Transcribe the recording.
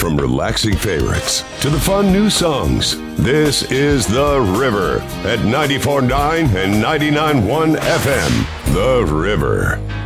From relaxing favorites to the fun new songs, this is The River at 94.9 and 99.1 FM. The River.